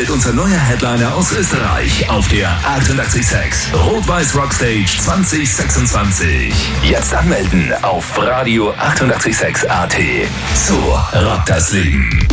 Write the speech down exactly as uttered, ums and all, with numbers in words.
zeigt unser neuer Headliner aus Österreich auf der achtundachtzig Komma sechs Rot-Weiß Rockstage zwanzig sechsundzwanzig. Jetzt anmelden auf Radio achtundachtzig Komma sechs A T. So rockt das Leben.